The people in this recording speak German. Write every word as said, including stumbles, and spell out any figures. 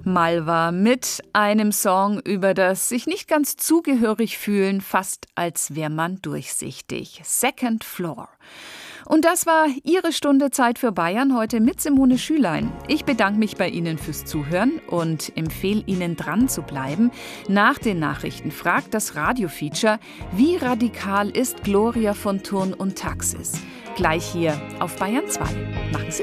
Malva mit einem Song über das sich nicht ganz zugehörig fühlen, fast als wäre man durchsichtig. Second Floor. Und das war Ihre Stunde Zeit für Bayern heute mit Simone Schülein. Ich bedanke mich bei Ihnen fürs Zuhören und empfehle Ihnen dran zu bleiben. Nach den Nachrichten fragt das Radiofeature, wie radikal ist Gloria von Thurn und Taxis? Gleich hier auf Bayern zwei. Machen Sie es